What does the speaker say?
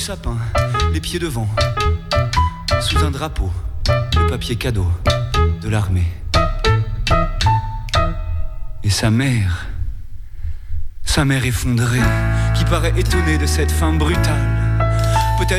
sapin, les pieds devant, sous un drapeau, le papier cadeau de l'armée. Et sa mère effondrée, qui paraît étonnée de cette fin brutale,